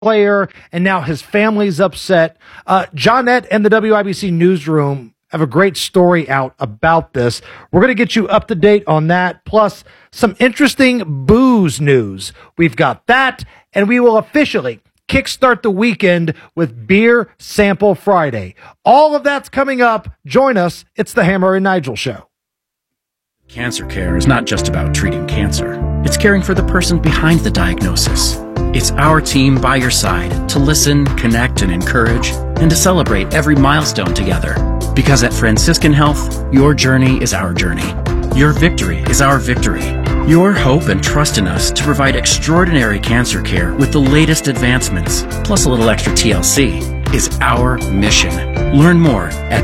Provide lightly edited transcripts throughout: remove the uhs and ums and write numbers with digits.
player, and now his family's upset. Johnette and the WIBC newsroom have a great story out about this. We're going to get you up to date on that, plus some interesting booze news. We've got that, and we will officially kickstart the weekend with Beer Sample Friday. All of that's coming up. Join us. It's the Hammer and Nigel Show. Cancer care is not just about treating cancer. It's caring for the person behind the diagnosis. It's our team by your side to listen, connect, and encourage, and to celebrate every milestone together. Because at Franciscan Health, your journey is our journey. Your victory is our victory. Your hope and trust in us to provide extraordinary cancer care with the latest advancements, plus a little extra TLC, is our mission. Learn more at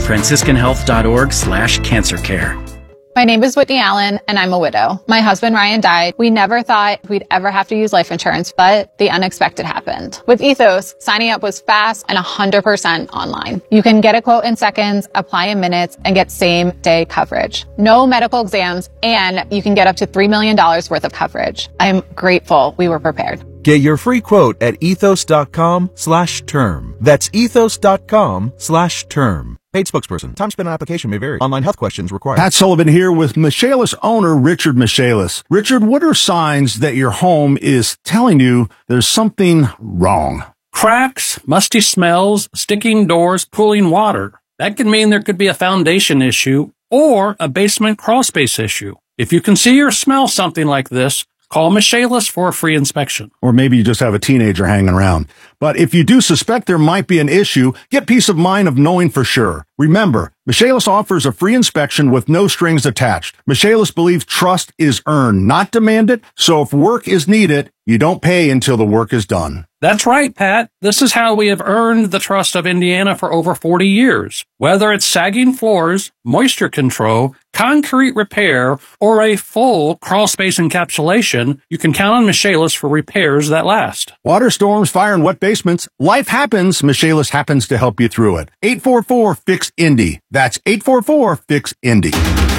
franciscanhealth.org/cancercare. My name is Whitney Allen, and I'm a widow. My husband, Ryan, died. We never thought we'd ever have to use life insurance, but the unexpected happened. With Ethos, signing up was fast and 100% online. You can get a quote in seconds, apply in minutes, and get same-day coverage. No medical exams, and you can get up to $3 million worth of coverage. I'm grateful we were prepared. Get your free quote at ethos.com/term. That's ethos.com/term. Paid spokesperson. Time spent on application may vary. Online health questions required. Pat Sullivan here with Michaelis owner Richard Michaelis. Richard, what are signs that your home is telling you there's something wrong? Cracks, musty smells, sticking doors, pooling water. That can mean there could be a foundation issue or a basement crawl space issue. If you can see or smell something like this, call Michaelis for a free inspection. Or maybe you just have a teenager hanging around. But if you do suspect there might be an issue, get peace of mind of knowing for sure. Remember, Michaelis offers a free inspection with no strings attached. Michaelis believes trust is earned, not demanded. So if work is needed, you don't pay until the work is done. That's right, Pat. This is how we have earned the trust of Indiana for over 40 years. Whether it's sagging floors, moisture control, concrete repair, or a full crawl space encapsulation, you can count on Michaelis for repairs that last. Water storms, fire, and wet basements. Life happens. Michaelis happens to help you through it. 844-FIX-INDY. That's 844-FIX-INDY.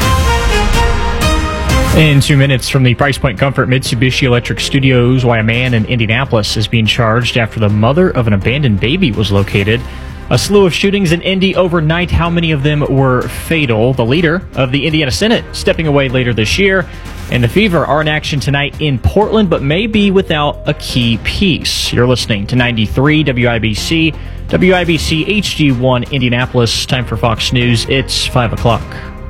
In 2 minutes from the Price Point Comfort Mitsubishi Electric Studios, why a man in Indianapolis is being charged after the mother of an abandoned baby was located. A slew of shootings in Indy overnight. How many of them were fatal? The leader of the Indiana Senate stepping away later this year. And the Fever are in action tonight in Portland, but may be without a key piece. You're listening to 93 WIBC, WIBC HD1 Indianapolis. Time for Fox News. It's 5 o'clock.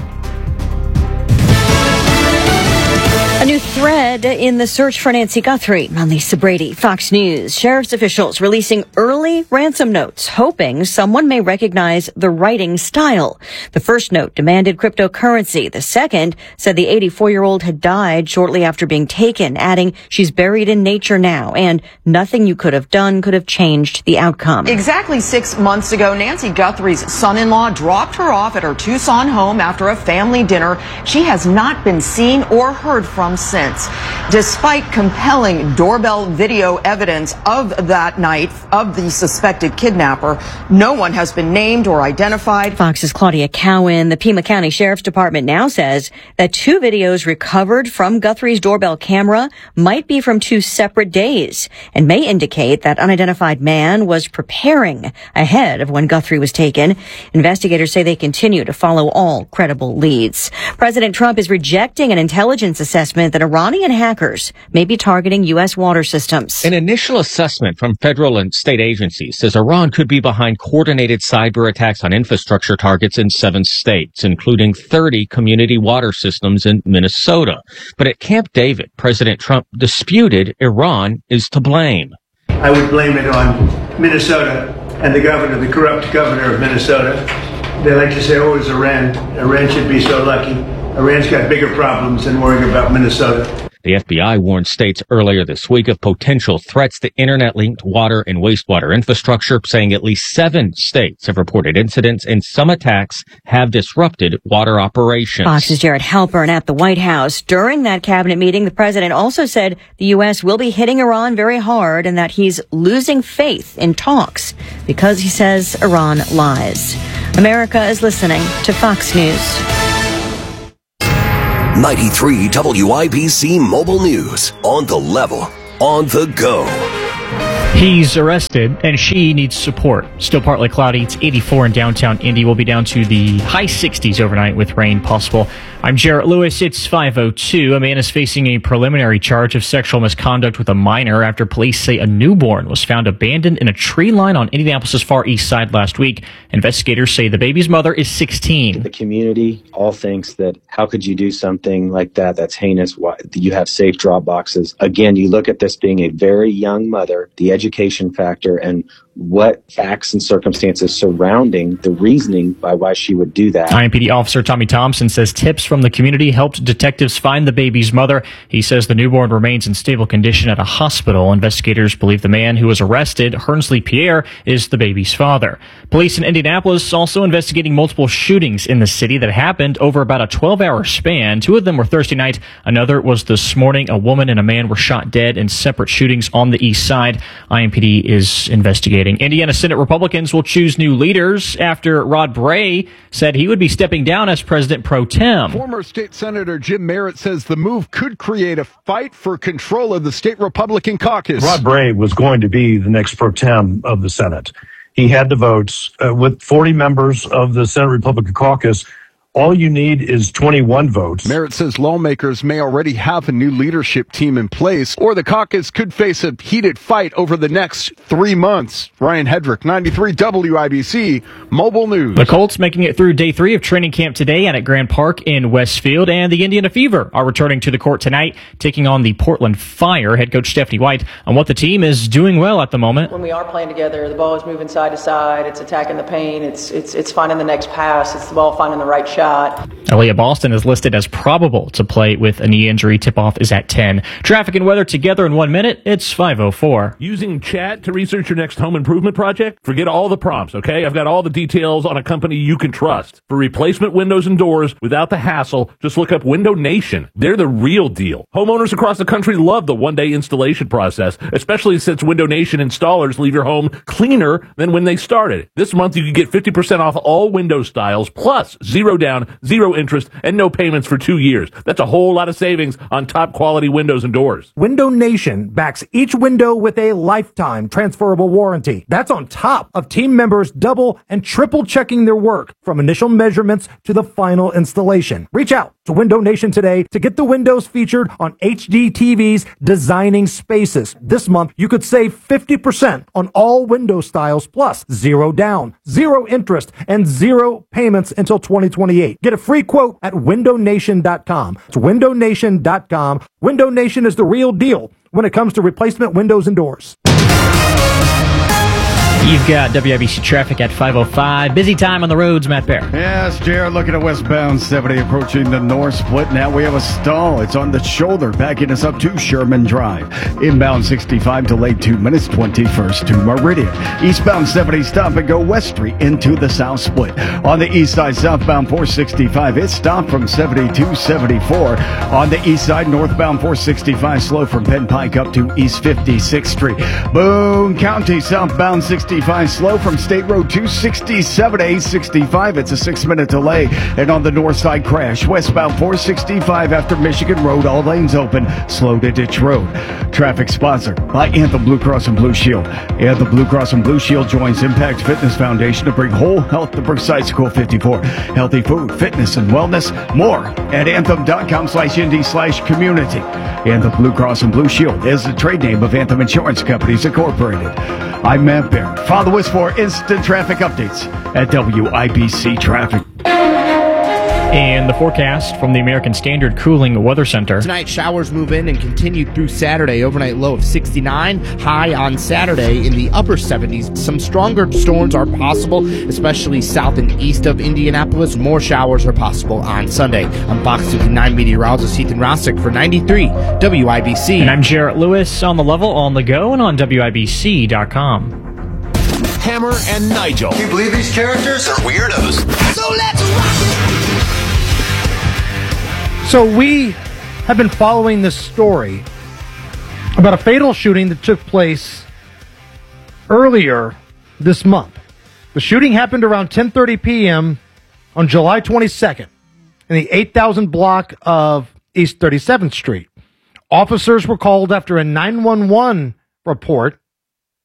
A new thread in the search for Nancy Guthrie. I'm Lisa Brady, Fox News. Sheriff's officials releasing early ransom notes, hoping someone may recognize the writing style. The first note demanded cryptocurrency. The second said the 84-year-old had died shortly after being taken, adding she's buried in nature now, and nothing you could have done could have changed the outcome. Exactly 6 months ago, Nancy Guthrie's son-in-law dropped her off at her Tucson home after a family dinner. She has not been seen or heard from since. Despite compelling doorbell video evidence of that night of the suspected kidnapper, no one has been named or identified. Fox's Claudia Cowan. The Pima County Sheriff's Department now says that 2 videos recovered from Guthrie's doorbell camera might be from 2 separate days and may indicate that unidentified man was preparing ahead of when Guthrie was taken. Investigators say they continue to follow all credible leads. President Trump is rejecting an intelligence assessment that Iranian hackers may be targeting U.S. water systems. An initial assessment from federal and state agencies says Iran could be behind coordinated cyber attacks on infrastructure targets in 7 states, including 30 community water systems in Minnesota. But at Camp David, President Trump disputed Iran is to blame. I would blame it on Minnesota and the governor, the corrupt governor of Minnesota. They like to say, oh, it's Iran. Iran should be so lucky. Iran's got bigger problems than worrying about Minnesota. The FBI warned states earlier this week of potential threats to internet-linked water and wastewater infrastructure, saying at least 7 states have reported incidents and some attacks have disrupted water operations. Fox's Jared Halpern at the White House. During that cabinet meeting, the president also said the U.S. will be hitting Iran very hard and that he's losing faith in talks because he says Iran lies. America is listening to Fox News. 93 WIBC Mobile News. On the level. On the go. He's arrested, and she needs support. Still partly cloudy. It's 84 in downtown Indy. We'll be down to the high 60s overnight with rain possible. I'm Jarrett Lewis. It's 5:02. A man is facing a preliminary charge of sexual misconduct with a minor after police say a newborn was found abandoned in a tree line on Indianapolis' Far East Side last week. Investigators say the baby's mother is 16. The community all thinks that how could you do something like that? That's heinous. Why, you have safe drop boxes. Again, you look at this being a very young mother, the education factor, and what facts and circumstances surrounding the reasoning by why she would do that. IMPD officer Tommy Thompson says tips from the community helped detectives find the baby's mother. He says the newborn remains in stable condition at a hospital. Investigators believe the man who was arrested, Hernsley Pierre, is the baby's father. Police in Indianapolis also investigating multiple shootings in the city that happened over about a 12-hour span. 2 of them were Thursday night. Another was this morning. A woman and a man were shot dead in separate shootings on the east side. IMPD is investigating. Indiana Senate Republicans will choose new leaders after Rod Bray said he would be stepping down as president pro tem. Former State Senator Jim Merritt says the move could create a fight for control of the state Republican caucus. Rod Bray was going to be the next pro tem of the Senate. He had the votes. With 40 members of the Senate Republican caucus, all you need is 21 votes. Merritt says lawmakers may already have a new leadership team in place, or the caucus could face a heated fight over the next 3 months. Ryan Hedrick, 93 WIBC, Mobile News. The Colts making it through day 3 of training camp today and at Grand Park in Westfield, and the Indiana Fever are returning to the court tonight, taking on the Portland Fire. Head coach Stephanie White on what the team is doing well at the moment. When we are playing together, the ball is moving side to side. It's attacking the paint. It's finding the next pass. It's the ball finding the right shot. Aaliyah Boston is listed as probable to play with a knee injury. Tip-off is at 10. Traffic and weather together in 1 minute. It's 5:04. Using chat to research your next home improvement project? Forget all the prompts, okay? I've got all the details on a company you can trust. For replacement windows and doors without the hassle, just look up Window Nation. They're the real deal. Homeowners across the country love the one-day installation process, especially since Window Nation installers leave your home cleaner than when they started. This month you can get 50% off all window styles, plus 0 down, 0 interest, and no payments for 2 years. That's a whole lot of savings on top quality windows and doors. Window Nation backs each window with a lifetime transferable warranty. That's on top of team members double and triple checking their work from initial measurements to the final installation. Reach out to Window Nation today to get the windows featured on HD TV's Designing Spaces. This month, you could save 50% on all window styles, plus 0 down, 0 interest, and 0 payments until 2028. Get a free quote at windownation.com. It's windownation.com. Window Nation is the real deal when it comes to replacement windows and doors. You've got WIBC traffic at 5:05. Busy time on the roads, Matt Bear. Yes, Jared, looking at westbound 70 approaching the north split. Now we have a stall. It's on the shoulder, backing us up to Sherman Drive. Inbound 65 delayed 2 minutes, 21st to Meridian. Eastbound 70 stop and go West Street into the south split. On the east side, southbound 465, it's stopped from 70 to 74. On the east side, northbound 465 slow from Penn Pike up to East 56th Street. Boone County, southbound 65 slow from State Road 267 to 865. It's a 6-minute delay. And on the north side, crash westbound 465 after Michigan Road. All lanes open. Slow to Ditch Road. Traffic sponsored by Anthem Blue Cross and Blue Shield. Anthem Blue Cross and Blue Shield joins Impact Fitness Foundation to bring whole health to Brookside School 54. Healthy food, fitness, and wellness. More at anthem.com/ND/community. Anthem Blue Cross and Blue Shield is the trade name of Anthem Insurance Companies Incorporated. I'm Matt Bear. Follow us for instant traffic updates at WIBC Traffic. And the forecast from the American Standard Cooling Weather Center. Tonight, showers move in and continue through Saturday. Overnight low of 69. High on Saturday in the upper 70s. Some stronger storms are possible, especially south and east of Indianapolis. More showers are possible on Sunday. I'm Fox 59 meteorologist Ethan Rossick for 93 WIBC. And I'm Jarrett Lewis on the level, on the go, and on WIBC.com. Hammer and Nigel. Can you believe these characters are weirdos? So let's rock it! So we have been following this story about a fatal shooting that took place earlier this month. The shooting happened around 10:30 p.m. on July 22nd in the 8000 block of East 37th Street. Officers were called after a 911 report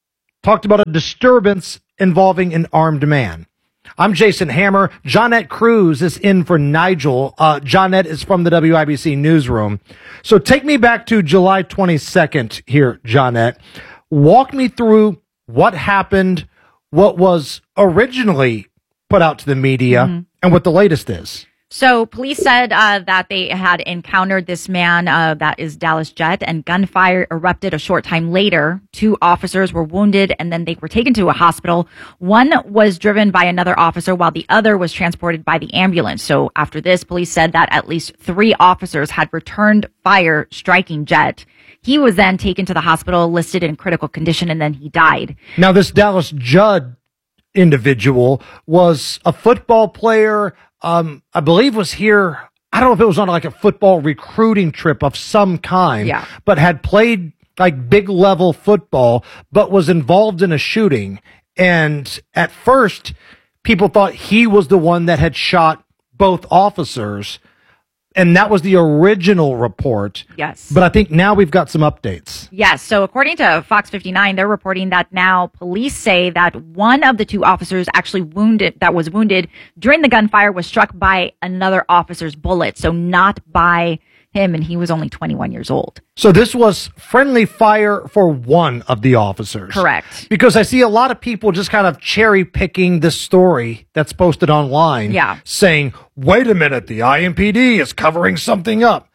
talked about a disturbance involving an armed man. I'm Jason Hammer. Johnette Cruz is in for Nigel. Johnette is from the WIBC newsroom. So take me back to July 22nd here, Johnette. Walk me through what happened, what was originally put out to the media, and what the latest is. So police said that they had encountered this man, that is Dallas Judd, and gunfire erupted a short time later. 2 officers were wounded, and then they were taken to a hospital. One was driven by another officer, while the other was transported by the ambulance. So after this, police said that at least 3 officers had returned fire, striking Judd. He was then taken to the hospital, listed in critical condition, and then he died. Now, this Dallas Judd individual was a football player, I believe was here, I don't know if it was on like a football recruiting trip of some kind, but had played like big level football, but was involved in a shooting. And at first, people thought he was the one that had shot both officers. And that was the original report. Yes. But I think now we've got some updates. Yes. So according to Fox 59, they're reporting that now police say that one of the 2 officers actually was wounded during the gunfire was struck by another officer's bullet. So not by him, and he was only 21 years old. So this was friendly fire for one of the officers. Correct. Because I see a lot of people just kind of cherry picking this story that's posted online. Saying, wait a minute, the IMPD is covering something up.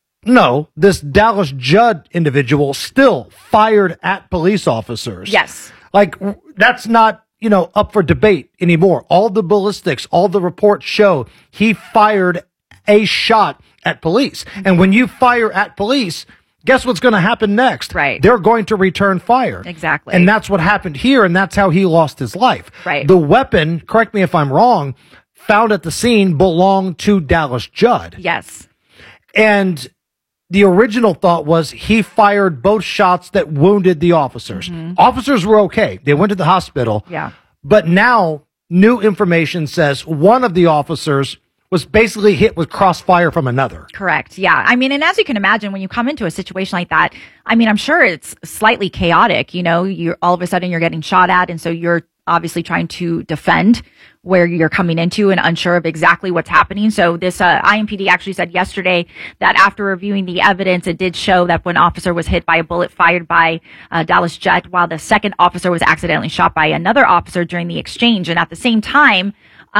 No, this Dallas Judd individual still fired at police officers. Yes. Like, that's not, up for debate anymore. All the ballistics, all the reports show he fired a shot at police. And when you fire at police, guess what's going to happen next? Right. They're going to return fire. Exactly. And that's what happened here, and that's how he lost his life. Right. The weapon, correct me if I'm wrong, found at the scene belonged to Dallas Judd. Yes. And the original thought was he fired both shots that wounded the officers. Officers were okay. They went to the hospital. Yeah. But now new information says one of the officers was basically hit with crossfire from another. Correct. Yeah. I mean, and as you can imagine, when you come into a situation like that, I mean, I'm sure it's slightly chaotic. You're all of a sudden you're getting shot at. And so you're obviously trying to defend where you're coming into and unsure of exactly what's happening. So this IMPD actually said yesterday that after reviewing the evidence, it did show that one officer was hit by a bullet fired by Dallas Judd, while the second officer was accidentally shot by another officer during the exchange. And at the same time,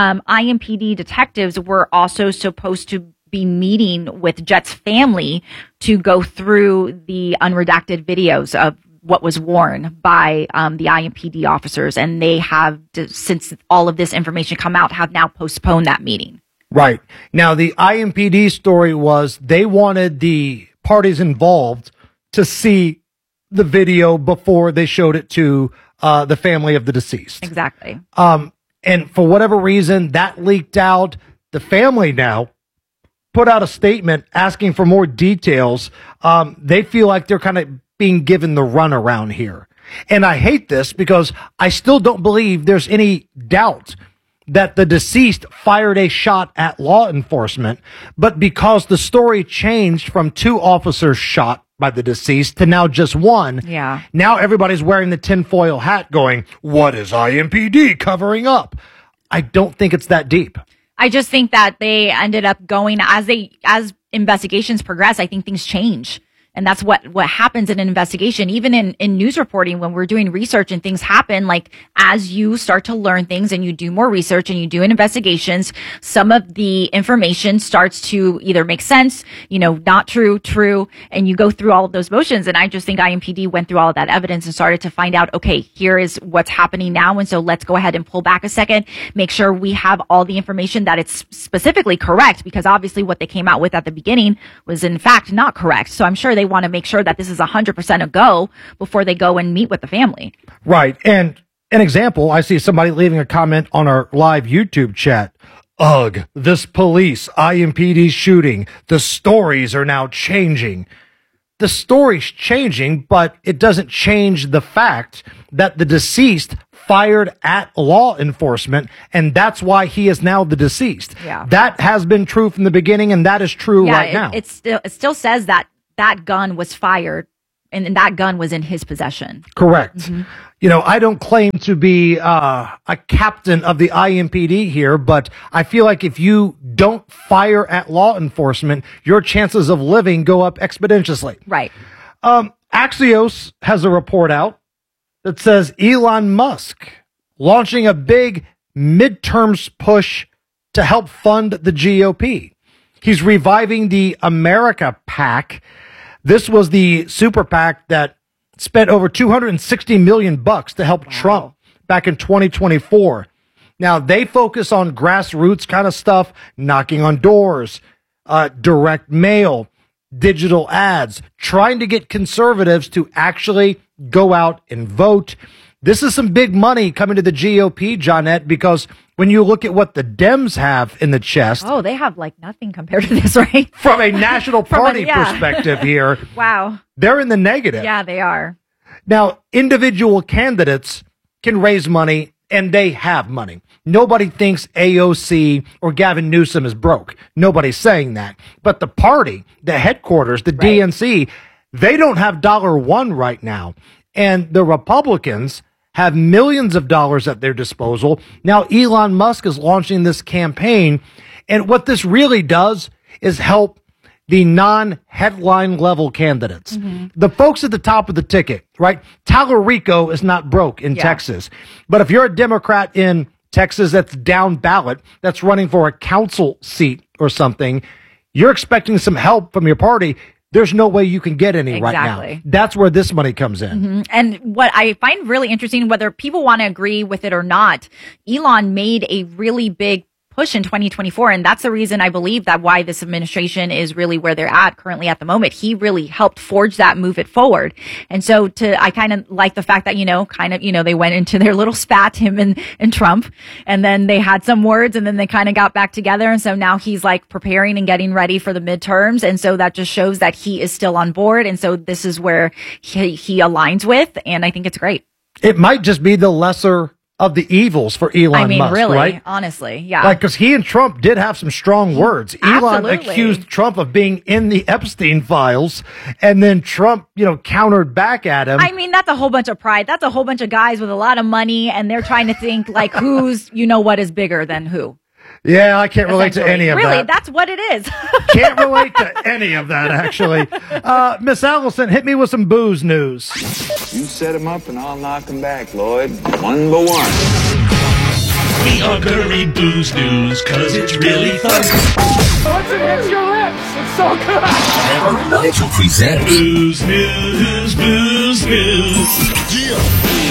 IMPD detectives were also supposed to be meeting with Judd's family to go through the unredacted videos of what was worn by the IMPD officers. And they have, since all of this information come out, have now postponed that meeting. Right. Now, the IMPD story was they wanted the parties involved to see the video before they showed it to the family of the deceased. Exactly. And for whatever reason, that leaked out. The family now put out a statement asking for more details. They feel like they're kind of being given the runaround here. And I hate this because I still don't believe there's any doubt that the deceased fired a shot at law enforcement. But because the story changed from 2 officers shot by the deceased to now just 1. Yeah. Now everybody's wearing the tinfoil hat going, what is IMPD covering up? I don't think it's that deep. I just think that they ended up going as investigations progress. I think things change. And that's what happens in an investigation. Even in news reporting, when we're doing research and things happen, like as you start to learn things and you do more research and you do investigations, some of the information starts to either make sense, not true, and you go through all of those motions. And I just think IMPD went through all of that evidence and started to find out, okay, here is what's happening now. And so let's go ahead and pull back a second, make sure we have all the information that it's specifically correct, because obviously what they came out with at the beginning was in fact not correct. So I'm sure they want to make sure that this is 100% a go before they go and meet with the family. Right. And an example, I see somebody leaving a comment on our live YouTube chat. Ugh, this police IMPD shooting. The stories are now changing. The story's changing, but it doesn't change the fact that the deceased fired at law enforcement, and that's why he is now the deceased. Yeah. That has been true from the beginning, and that is true right now. It still says that gun was fired and that gun was in his possession. Correct. You know, I don't claim to be a captain of the IMPD here, but I feel like if you don't fire at law enforcement, your chances of living go up exponentially. Right. Axios has a report out that says Elon Musk launching a big midterms push to help fund the GOP. He's reviving the America PAC. This was the super PAC that spent over $260 million to help Trump back in 2024. Now, they focus on grassroots kind of stuff, knocking on doors, direct mail, digital ads, trying to get conservatives to actually go out and vote. This is some big money coming to the GOP, Johnette, because when you look at what the Dems have in the chest. Oh, they have like nothing compared to this, right? From a national party perspective here. Wow. They're in the negative. Yeah, they are. Now, individual candidates can raise money, and they have money. Nobody thinks AOC or Gavin Newsom is broke. Nobody's saying that. But the party, the headquarters, the DNC, they don't have $1 right now. And the Republicans have millions of dollars at their disposal. Now, Elon Musk is launching this campaign. And what this really does is help the non-headline level candidates. The folks at the top of the ticket, right? Tallarico is not broke in Texas. But if you're a Democrat in Texas that's down ballot, that's running for a council seat or something, you're expecting some help from your party. There's no way you can get any right now. That's where this money comes in. And what I find really interesting, whether people want to agree with it or not, Elon made a really big push in 2024. And that's the reason I believe that why this administration is really where they're at currently at the moment. He really helped forge that, move it forward. And so I kind of like the fact that, they went into their little spat, him and Trump, and then they had some words and then they kind of got back together. And so now he's like preparing and getting ready for the midterms. And so that just shows that he is still on board. And so this is where he aligns with. And I think it's great. It might just be the lesser of the evils for Elon Musk, really, right? Honestly, yeah. Like, because he and Trump did have some strong words. Elon Absolutely. accused Trump of being in the Epstein files, and then Trump, countered back at him. I mean, that's a whole bunch of pride. That's a whole bunch of guys with a lot of money, and they're trying to think, like, who's, what is bigger than who. Yeah, I can't relate to any of that. Really, that's what it is. Can't relate to any of that, actually. Miss Allison, hit me with some booze news. You set him up and I'll knock him back, Lloyd. 1 by 1. We are gonna read booze news, cause it's really fun. Once it hits your lips, it's so good. Hammer and Nigel present Booze News, Booze News. Yeah.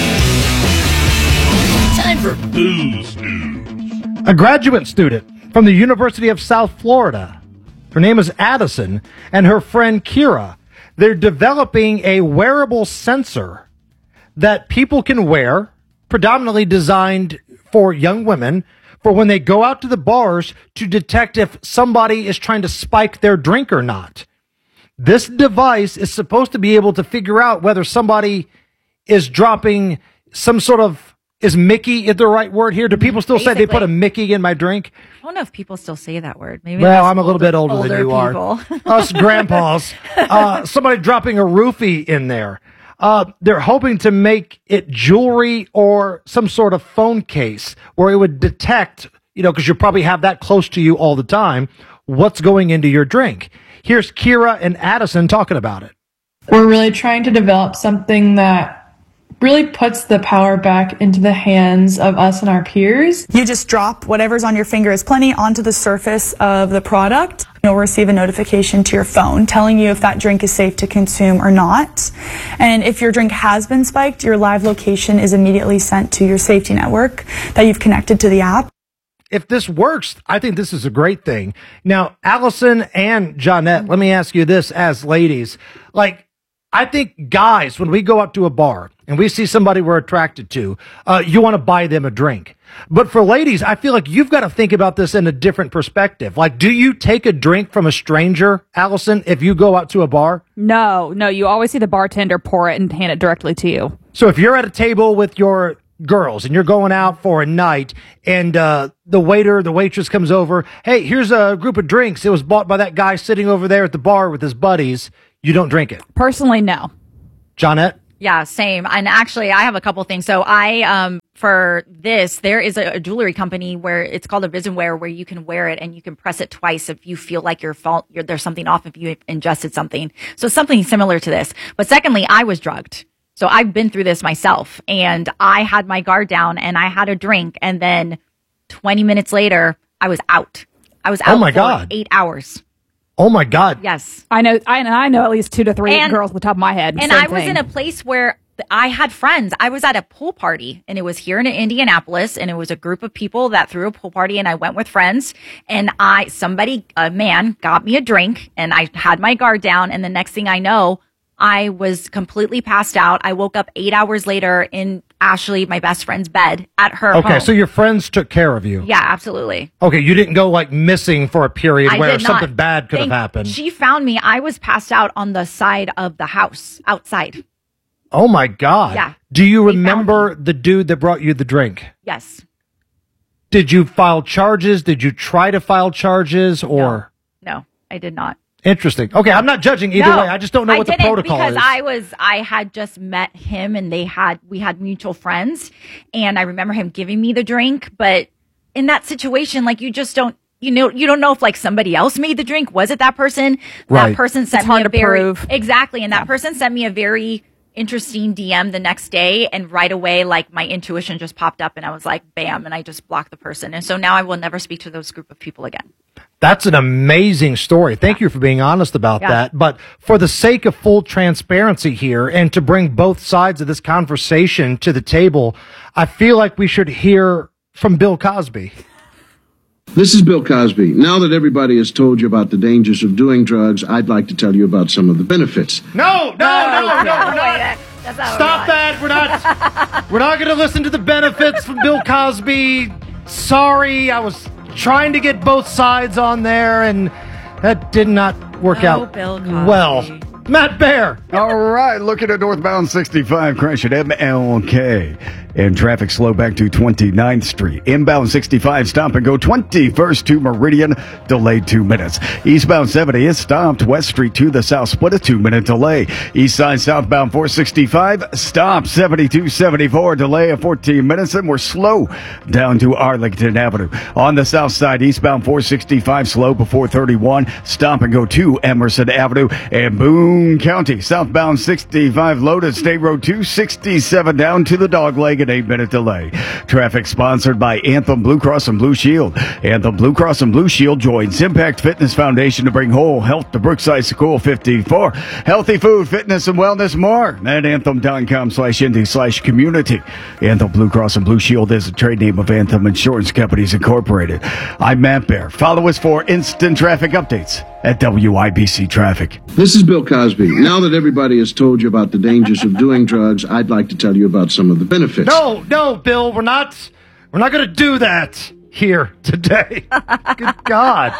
Time for Booze News. A graduate student from the University of South Florida. Her name is Addison, and her friend Kira. They're developing a wearable sensor that people can wear, predominantly designed for young women, for when they go out to the bars to detect if somebody is trying to spike their drink or not. This device is supposed to be able to figure out whether somebody is dropping some sort of, is Mickey the right word here? Do people still say they put a Mickey in my drink? I don't know if people still say that word. Maybe. Well, I'm a little bit older than you people. are. Us grandpas. Somebody dropping a roofie in there. They're hoping to make it jewelry or some sort of phone case where it would detect, because you probably have that close to you all the time, what's going into your drink. Here's Kira and Addison talking about it. We're really trying to develop something that really puts the power back into the hands of us and our peers. You just drop whatever's on your finger is plenty onto the surface of the product. You'll receive a notification to your phone telling you if that drink is safe to consume or not. And if your drink has been spiked, your live location is immediately sent to your safety network that you've connected to the app. If this works, I think this is a great thing. Now, Allison and Johnette, let me ask you this as ladies. I think guys, when we go out to a bar and we see somebody we're attracted to, you want to buy them a drink. But for ladies, I feel like you've got to think about this in a different perspective. Do you take a drink from a stranger, Allison, if you go out to a bar? No, you always see the bartender pour it and hand it directly to you. So if you're at a table with your girls and you're going out for a night and the waitress comes over, hey, here's a group of drinks. It was bought by that guy sitting over there at the bar with his buddies. You don't drink it. Personally, no. Johnette? Yeah, same. And actually, I have a couple things. So for this, there is a jewelry company where it's called a Visionwear, where you can wear it and you can press it twice if you feel like there's something off, if you ingested something. So something similar to this. But secondly, I was drugged. So I've been through this myself, and I had my guard down and I had a drink, and then 20 minutes later, I was out. I was out for 8 hours. Oh my God. Yes. I know at least 2 to 3 girls at the top of my head. And I was in a place where I had friends. I was at a pool party, and it was here in Indianapolis, and it was a group of people that threw a pool party, and I went with friends, and a man got me a drink, and I had my guard down, and the next thing I know, I was completely passed out. I woke up 8 hours later in Ashley, my best friend's bed at her home. Okay, so your friends took care of you. Yeah, absolutely. Okay, you didn't go like missing for a period where did not. something bad could have happened. She found me. I was passed out on the side of the house, outside. Oh my God. Yeah. Do you remember the dude that brought you the drink? Yes. Did you file charges? Did you try to file charges or? No, I did not. Interesting. Okay, I'm not judging either way. I just don't know what the protocol is. Because I had just met him, and we had mutual friends, and I remember him giving me the drink. But in that situation, like, you just don't, you don't know if like somebody else made the drink. Was it that person? Right. That person sent me exactly, and that person sent me a very interesting DM the next day, and right away, like, my intuition just popped up, and I was like, bam, and I just blocked the person, and so now I will never speak to those group of people again. That's an amazing story. Thank you for being honest about that. But for the sake of full transparency here, and to bring both sides of this conversation to the table, I feel like we should hear from Bill Cosby. This is Bill Cosby. Now that everybody has told you about the dangers of doing drugs, I'd like to tell you about some of the benefits. No. Stop that. We're not going to listen to the benefits from Bill Cosby. Sorry, I was trying to get both sides on there, and that did not work out well. Matt Bear. All right, looking at northbound 65, crash at MLK. And traffic slow back to 29th Street. Inbound 65, stop and go 21st to Meridian, delayed 2 minutes. Eastbound 70 is stopped. West Street to the south, split a 2-minute delay. East side southbound 465, stop 7274, delay of 14 minutes, and we're slow down to Arlington Avenue. On the south side, eastbound 465, slow before 31, stop and go to Emerson Avenue. And Boone County, southbound 65, loaded, State Road 267 down to the Dogleg. An 8-minute delay. Traffic sponsored by Anthem Blue Cross and Blue Shield. Anthem Blue Cross and Blue Shield joins Impact Fitness Foundation to bring whole health to Brookside School 54. Healthy food, fitness, and wellness more at anthem.com/indie/community. Anthem Blue Cross and Blue Shield is a trade name of Anthem Insurance Companies Incorporated. I'm Matt Bear. Follow us for instant traffic updates at WIBC Traffic. This is Bill Cosby. Now that everybody has told you about the dangers of doing drugs, I'd like to tell you about some of the benefits. No, Bill, we're not going to do that here today. Good God.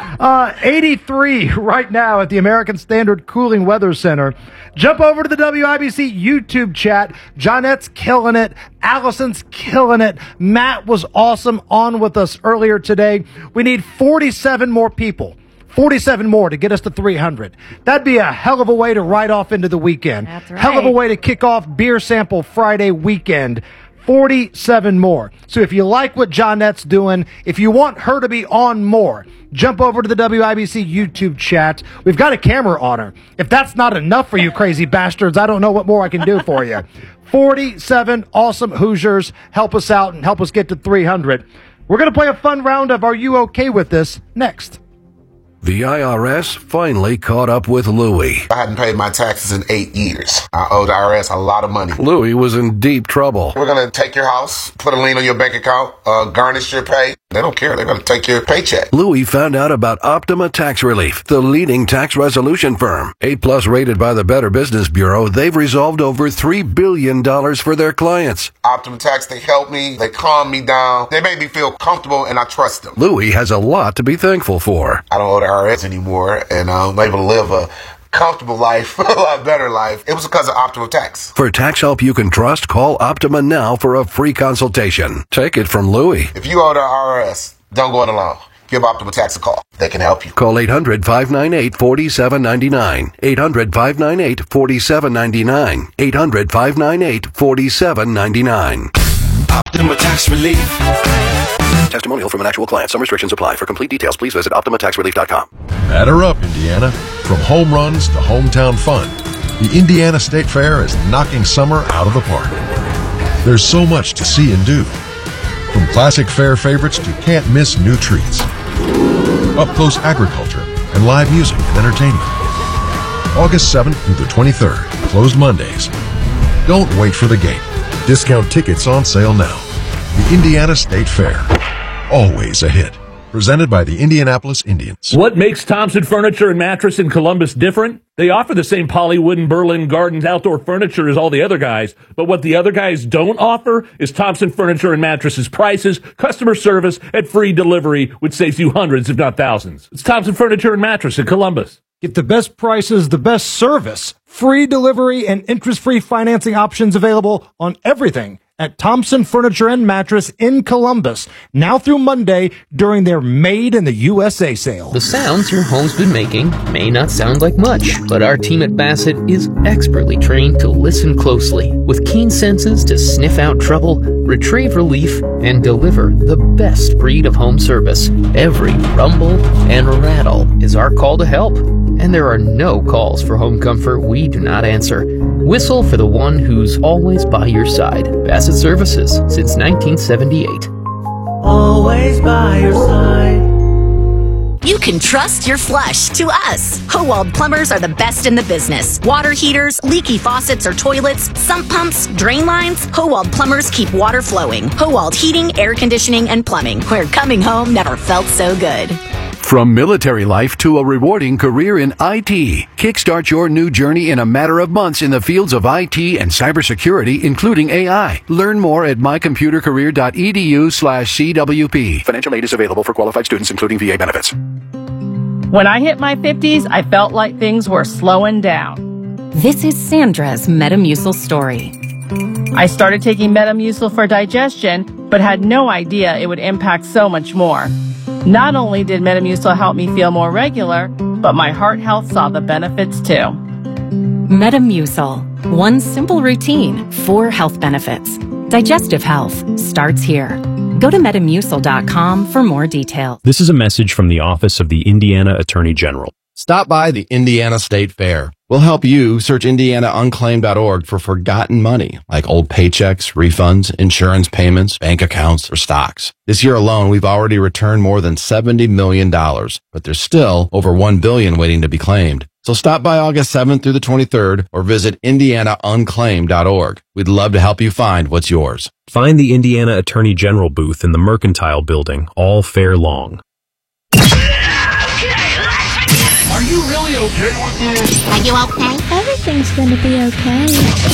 83 right now at the American Standard Cooling Weather Center. Jump over to the WIBC YouTube chat. Johnette's killing it. Allison's killing it. Matt was awesome on with us earlier today. We need 47 more people. 47 more to get us to 300. That'd be a hell of a way to ride off into the weekend. That's right. Hell of a way to kick off Beer Sample Friday weekend. 47 more. So if you like what Johnette's doing, if you want her to be on more, jump over to the WIBC YouTube chat. We've got a camera on her. If that's not enough for you crazy bastards, I don't know what more I can do for you. 47 awesome Hoosiers. Help us out and help us get to 300. We're going to play a fun round of Are You Okay With This next. The IRS finally caught up with Louie. I hadn't paid my taxes in 8 years. I owed the IRS a lot of money. Louie was in deep trouble. We're going to take your house, put a lien on your bank account, garnish your pay. They don't care. They're going to take your paycheck. Louie found out about Optima Tax Relief, the leading tax resolution firm. A+ rated by the Better Business Bureau, they've resolved over $3 billion for their clients. Optima Tax, they help me. They calm me down. They make me feel comfortable, and I trust them. Louie has a lot to be thankful for. I don't owe the IRS anymore, and I'm able to live a comfortable life, a lot better life. It was because of Optima Tax. For tax help you can trust, call Optima now for a free consultation. Take it from Louie. If you owe the IRS, don't go it alone. give Optima Tax a call. They can help you. Call 800-598-4799. 800-598-4799. 800-598-4799. Optima Tax Relief. Testimonial from an actual client. Some restrictions apply. For complete details, please visit OptimaTaxRelief.com. Batter up, Indiana. From home runs to hometown fun, the Indiana State Fair is knocking summer out of the park. There's so much to see and do. From classic fair favorites to can't-miss new treats. Up-close agriculture and live music and entertainment. August 7th through the 23rd. Closed Mondays. Don't wait for the gate. Discount tickets on sale now. The Indiana State Fair. Always a hit. Presented by the Indianapolis Indians. What makes Thompson Furniture and Mattress in Columbus different? They offer the same Polywood and Berlin Gardens outdoor furniture as all the other guys, but what the other guys don't offer is Thompson Furniture and Mattresses prices, customer service, and free delivery, which saves you hundreds, if not thousands. It's Thompson Furniture and Mattress in Columbus. Get the best prices, the best service, free delivery, and interest-free financing options available on everything at Thompson Furniture and Mattress in Columbus, now through Monday during their Made in the USA sale. The sounds your home's been making may not sound like much, but our team at Bassett is expertly trained to listen closely, with keen senses to sniff out trouble, retrieve relief, and deliver the best breed of home service. Every rumble and rattle is our call to help, and there are no calls for home comfort we do not answer. Whistle for the one who's always by your side. Bassett Services, since 1978. Always by your side. You can trust your flush to us. Howald Plumbers are the best in the business. Water heaters, leaky faucets or toilets, sump pumps, drain lines. Howald Plumbers keep water flowing. Howald Heating, Air Conditioning, and Plumbing, where coming home never felt so good. From military life to a rewarding career in IT, kickstart your new journey in a matter of months in the fields of IT and cybersecurity, including AI. Learn more at mycomputercareer.edu/CWP. Financial aid is available for qualified students, including VA benefits. When I hit my 50s, I felt like things were slowing down. This is Sandra's Metamucil story. I started taking Metamucil for digestion, but had no idea it would impact so much more. Not only did Metamucil help me feel more regular, but my heart health saw the benefits too. Metamucil. One simple routine, 4 health benefits. Digestive health starts here. Go to Metamucil.com for more details. This is a message from the Office of the Indiana Attorney General. Stop by the Indiana State Fair. We'll help you search IndianaUnclaimed.org for forgotten money, like old paychecks, refunds, insurance payments, bank accounts, or stocks. This year alone, we've already returned more than $70 million, but there's still over $1 billion waiting to be claimed. So stop by August 7th through the 23rd or visit IndianaUnclaimed.org. We'd love to help you find what's yours. Find the Indiana Attorney General booth in the Mercantile Building all fair long. Are you really okay with this? Are you okay? Everything's gonna be okay.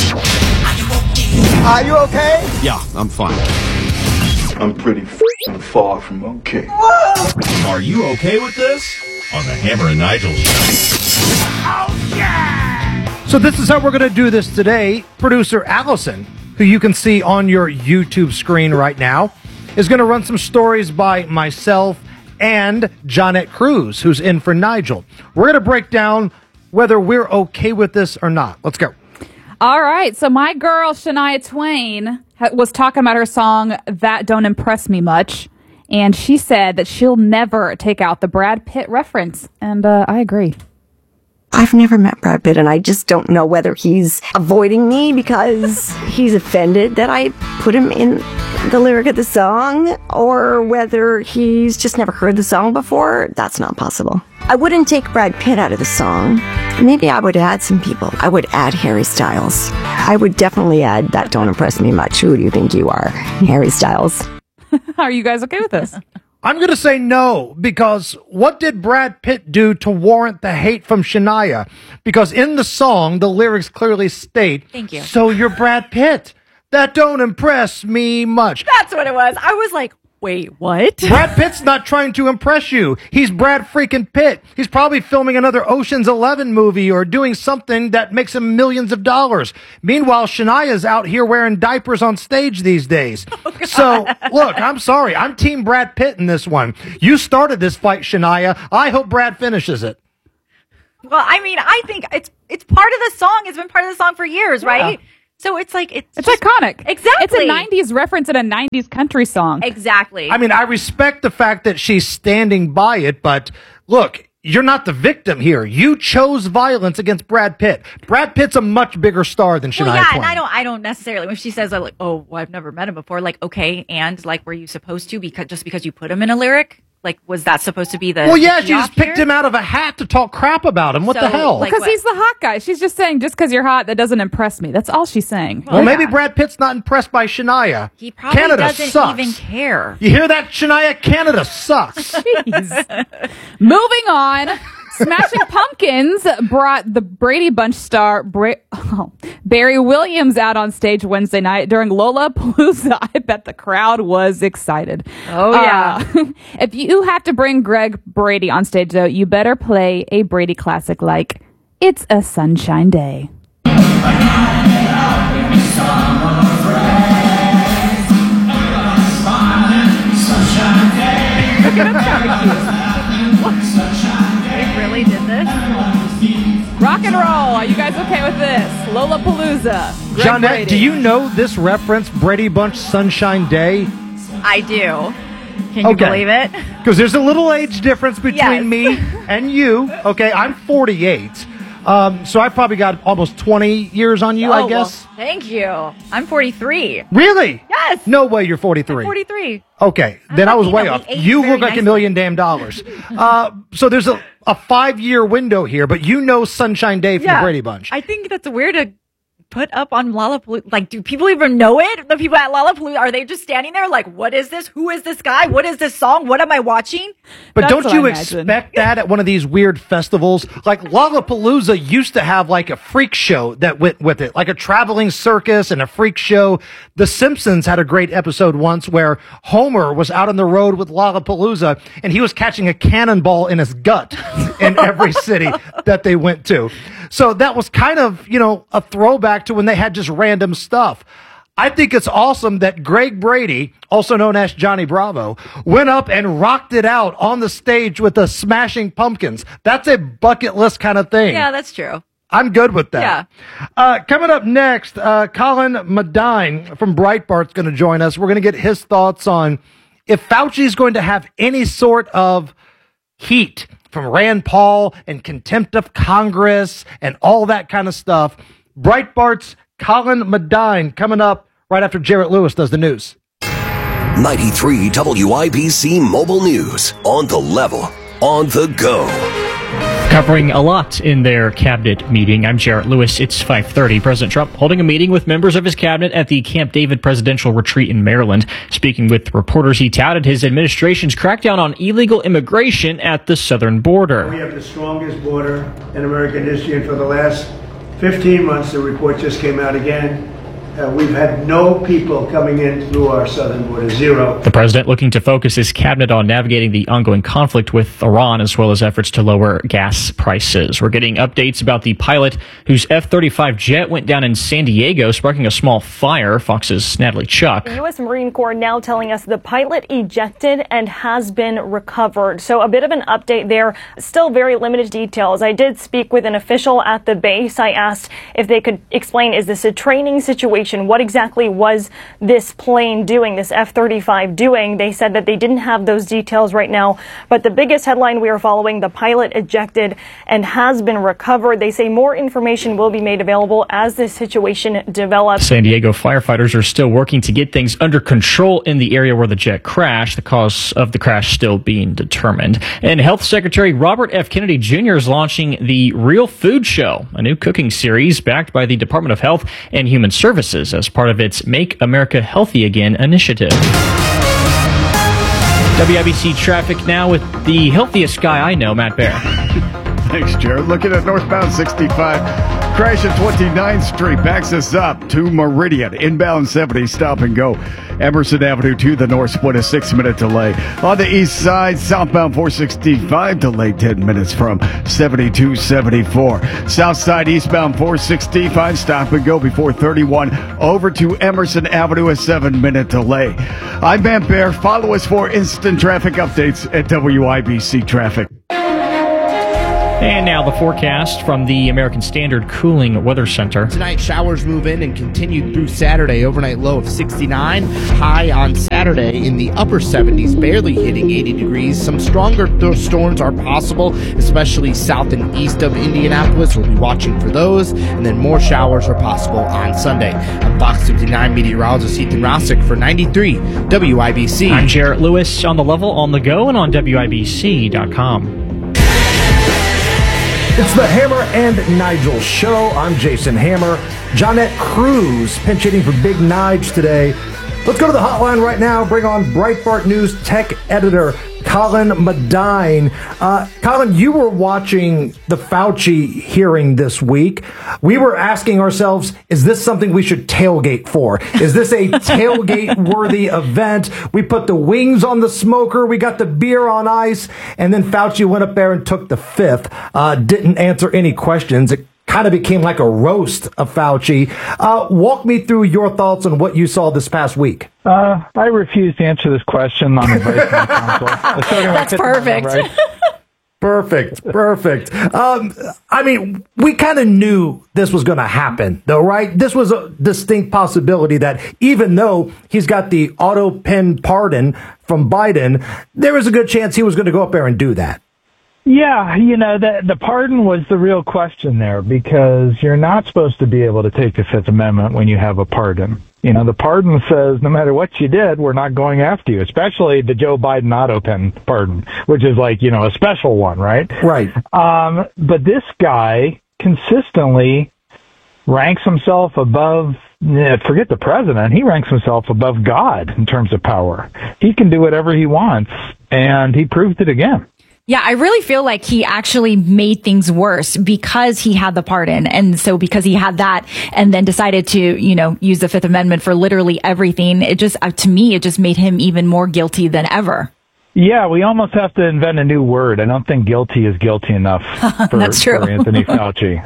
Are you okay? Yeah, I'm fine. I'm pretty far from okay. Are you okay with this? On the Hammer and Nigel show. Oh, yeah! So this is how we're going to do this today. Producer Allison, who you can see on your YouTube screen right now, is going to run some stories by myself and Jonette Cruz, who's in for Nigel. We're going to break down whether we're okay with this or not. Let's go. All right. So my girl, Shania Twain, was talking about her song, That Don't Impress Me Much. And she said that she'll never take out the Brad Pitt reference. And I agree. I've never met Brad Pitt, and I just don't know whether he's avoiding me because he's offended that I put him in the lyric of the song, or whether he's just never heard the song before. That's not possible. I wouldn't take Brad Pitt out of the song. Maybe I would add some people. I would add Harry Styles. I would definitely add That Don't Impress Me Much. Who do you think you are? Harry Styles. Are you guys okay with this? I'm going to say no, because what did Brad Pitt do to warrant the hate from Shania? Because in the song, the lyrics clearly state, Thank you. So you're Brad Pitt. That don't impress me much. That's what it was. I was like, Wait, what? Brad Pitt's not trying to impress you. He's Brad freaking Pitt. He's probably filming another Ocean's 11 movie or doing something that makes him millions of dollars. Meanwhile, Shania's out here wearing diapers on stage these days. So, look, I'm sorry. I'm Team Brad Pitt in this one. You started this fight, Shania. I hope Brad finishes it. Well, I mean, I think it's part of the song. It's been part of the song for years, right? So it's like it's just iconic. Exactly. It's a 90s reference in a 90s country song. Exactly. I mean, I respect the fact that she's standing by it, but look, you're not the victim here. You chose violence against Brad Pitt. Brad Pitt's a much bigger star than Shania Well, yeah, Twain. and I don't necessarily when she says like, oh, well, I've never met him before. Like, okay, and like, were you supposed to because you put him in a lyric? Like, was that supposed to be the? Well, yeah, she just picked him out of a hat to talk crap about him. What the hell? Because he's the hot guy. She's just saying, just because you're hot, that doesn't impress me. That's all she's saying. Well, maybe Brad Pitt's not impressed by Shania. He probably Canada doesn't sucks. even care. You hear that, Shania? Canada sucks. Jeez. Moving on. Smashing Pumpkins brought the Brady Bunch star Barry Williams out on stage Wednesday night during Lollapalooza. I bet the crowd was excited. Oh, yeah. If you have to bring Greg Brady on stage, though, you better play a Brady classic like It's a Sunshine Day. They really did this? Rock and roll. Are you guys okay with this? Lollapalooza. Greg Johnette, Brady. do you know this reference, Brady Bunch Sunshine Day? I do. Can you believe it? Because there's a little age difference between Yes. me and you. Okay, I'm 48. So I probably got almost 20 years on you, Oh, I guess. well, thank you. I'm 43. Really? Yes. No way you're 43. 43. Okay, then I was way off. we age You very look like nicely. $1 million. So there's a 5-year window here, but you know Sunshine Day from the Brady Bunch. I think that's weird to put up on Lollapalooza. Like, do people even know it? The people at Lollapalooza, are they just standing there like, what is this? Who is this guy? What is this song? What am I watching? But That's don't what you I imagine. expect that at one of these weird festivals? Like Lollapalooza used to have like a freak show that went with it, like a traveling circus and a freak show. The Simpsons had a great episode once where Homer was out on the road with Lollapalooza and he was catching a cannonball in his gut in every city that they went to. So that was kind of, a throwback to when they had just random stuff. I think it's awesome that Greg Brady, also known as Johnny Bravo, went up and rocked it out on the stage with the Smashing Pumpkins. That's a bucket list kind of thing. Yeah, that's true. I'm good with that. Coming up next, Colin Medine from Breitbart's going to join us. We're going to get his thoughts on if Fauci's going to have any sort of heat from Rand Paul and contempt of Congress and all that kind of stuff. Breitbart's Colin Medine coming up right after Jarrett Lewis does the news. 93 WIBC Mobile News. On the level. On the go. Covering a lot in their cabinet meeting, I'm Jarrett Lewis. It's 5:30. President Trump holding a meeting with members of his cabinet at the Camp David presidential retreat in Maryland. Speaking with reporters, he touted his administration's crackdown on illegal immigration at the southern border. We have the strongest border in American history, and for the last 15 months, the report just came out again. We've had no people coming in through our southern border, zero. The president looking to focus his cabinet on navigating the ongoing conflict with Iran, as well as efforts to lower gas prices. We're getting updates about the pilot whose F-35 jet went down in San Diego, sparking a small fire. Fox's Natalie Chuck. The U.S. Marine Corps now telling us the pilot ejected and has been recovered. So a bit of an update there. Still very limited details. I did speak with an official at the base. I asked if they could explain, is this a training situation? What exactly was this plane doing, this F-35 doing? They said that they didn't have those details right now. But the biggest headline we are following, the pilot ejected and has been recovered. They say more information will be made available as this situation develops. San Diego firefighters are still working to get things under control in the area where the jet crashed. The cause of the crash still being determined. And Health Secretary Robert F. Kennedy Jr. is launching the Real Food Show, a new cooking series backed by the Department of Health and Human Services as part of its Make America Healthy Again initiative. WIBC traffic now with the healthiest guy I know, Matt Bear. Thanks, Jared. Looking at northbound 65. Crash at 29th Street backs us up to Meridian. Inbound 70, stop and go. Emerson Avenue to the north split, a 6-minute delay. On the east side, southbound 465, delayed 10 minutes from 7274. South side, eastbound 465, stop and go before 31. Over to Emerson Avenue, a 7-minute delay. I'm Van Bear. Follow us for instant traffic updates at WIBC Traffic. And now the forecast from the American Standard Cooling Weather Center. Tonight, showers move in and continue through Saturday. Overnight low of 69. High on Saturday in the upper 70s, barely hitting 80 degrees. Some stronger storms are possible, especially south and east of Indianapolis. We'll be watching for those. And then more showers are possible on Sunday. I'm Fox 59 meteorologist Ethan Rossick for 93 WIBC. I'm Jarrett Lewis on the level, on the go, and on WIBC.com. It's the Hammer and Nigel show. I'm Jason Hammer. Johnette Cruz pinch hitting for Big Nige today. Let's go to the hotline right now. Bring on Breitbart News tech editor Colin Medine. Colin, you were watching the Fauci hearing this week. We were asking ourselves, is this something we should tailgate for? Is this a tailgate-worthy event? We put the wings on the smoker, we got the beer on ice, and then Fauci went up there and took the fifth. Didn't answer any questions. It kind of became like a roast of Fauci. Walk me through your thoughts on what you saw this past week. I refuse to answer this question on advice from counsel. That's perfect. Right? Perfect. I mean, we kind of knew this was going to happen, though, right? This was a distinct possibility that even though he's got the auto pen pardon from Biden, there was a good chance he was going to go up there and do that. Yeah, the pardon was the real question there, because you're not supposed to be able to take the Fifth Amendment when you have a pardon. The pardon says no matter what you did, we're not going after you, especially the Joe Biden auto pen pardon, which is like, a special one, right? Right. But this guy consistently ranks himself above, forget the president, he ranks himself above God in terms of power. He can do whatever he wants, and he proved it again. Yeah, I really feel like he actually made things worse because he had the pardon. And so because he had that and then decided to, use the Fifth Amendment for literally everything, it just, to me, it just made him even more guilty than ever. Yeah, we almost have to invent a new word. I don't think guilty is guilty enough for Anthony Fauci.